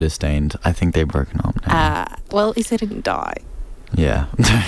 Disdained. I think they've broken up now. Well, he said he didn't die. Yeah.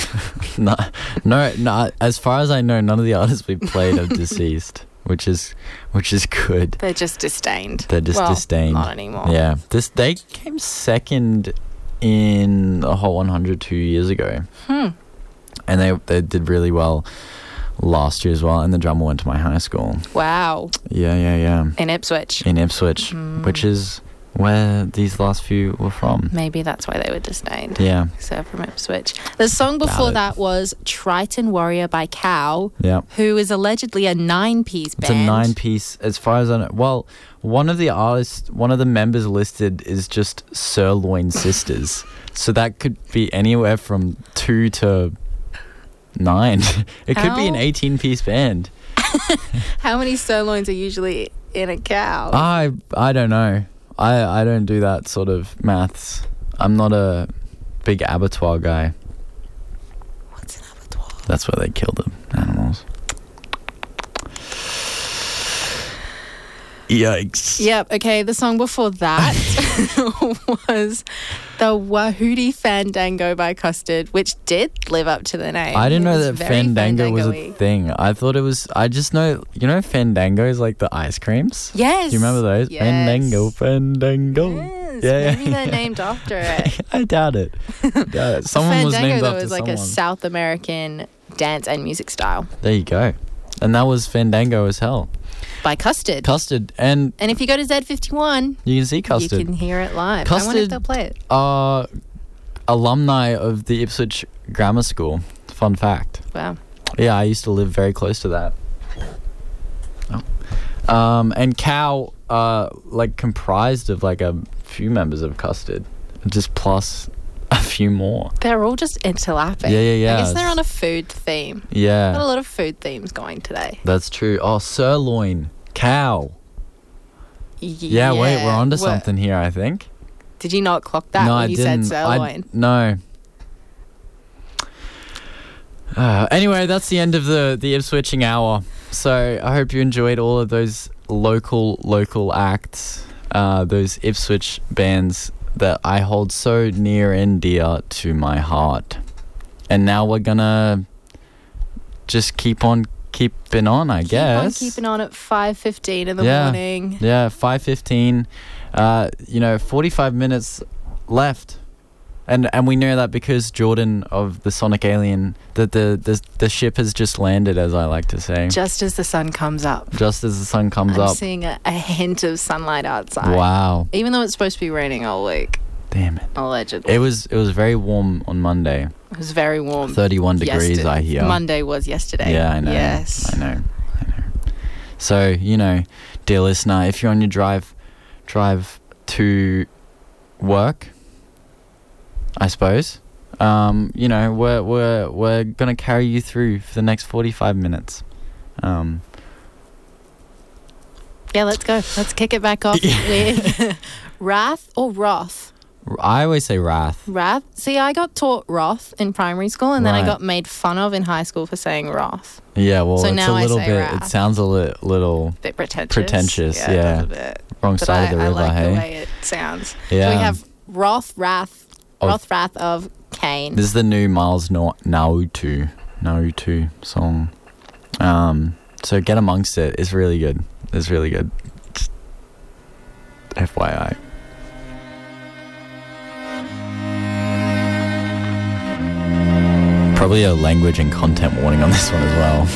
No. As far as I know, none of the artists we played are deceased, which is good. They're just disdained. They're just disdained. Not anymore. Yeah. They came second in the Hot 100 2 years ago. And they did really well last year as well. And the drummer went to my high school. Wow. Yeah. In Ipswich. Which is where these last few were from. Maybe that's why they were disdained. Yeah. So from Ipswich. The song before that was Triton Warrior by Cow, who is allegedly a 9-piece band. It's a 9-piece, as far as I know. Well, one of the members listed is just Sirloin Sisters. So that could be anywhere from 2 to 9. It could be an 18-piece band. How many sirloins are usually in a cow? I don't know. I don't do that sort of maths. I'm not a big abattoir guy. What's an abattoir? That's where they kill the animals. Yikes. Yep, okay, the song before that was the Wahooty Fandango by Custard, which did live up to the name. I didn't know that Fandango was a thing. I thought it was, I just know, Fandango is like the ice creams? Yes. Do you remember those? Yes. Fandango. Yes. Yeah. Maybe they're named after it. I doubt it. Someone was named after was like someone. a South American dance and music style. There you go. And that was Fandango as hell. By Custard. And if you go to Z51, you can see Custard. You can hear it live. Custard, I wonder if they'll play it. Alumni of the Ipswich Grammar School. Fun fact. Wow. Yeah, I used to live very close to that. And Cow, comprised of like a few members of Custard, just plus a few more. They're all just interlapping. Yeah. I guess they're on a food theme. Yeah. Got a lot of food themes going today. That's true. Oh, sirloin, cow. Yeah, wait, we're onto something here, I think. Did you not clock that when you said sirloin? No. Anyway, that's the end of the Ipswiching hour. So I hope you enjoyed all of those local acts, those Ipswich bands that I hold so near and dear to my heart. And now we're gonna just keep on keeping on, I guess. Keep on keeping on at 5:15 in the morning. Yeah, 5:15. 45 minutes left. And we know that because Jordan of the Sonic Alien, that the ship has just landed, as I like to say. Just as the sun comes up. I'm seeing a hint of sunlight outside. Wow. Even though it's supposed to be raining all week. Damn it. Allegedly. It was very warm on Monday. It was very warm. 31 degrees, I hear. Monday was yesterday. Yeah, I know. Yes. I know. So, dear listener, if you're on your drive to work, I suppose, we're gonna carry you through for the next 45 minutes. Yeah, let's go. Let's kick it back off with Wrath or Roth. I always say Wrath. Wrath. See, I got taught Roth in primary school, and then I got made fun of in high school for saying Roth. Yeah, well, so it's now a little bit. Wrath. It sounds a little bit pretentious. Pretentious, yeah. A bit. Wrong but side of the river. I like hey, the way it sounds. Yeah. So we have Wrath, Wrath of Cain. This is the new Miles Naruto song. So get amongst it. It's really good. Just FYI. Probably a language and content warning on this one as well.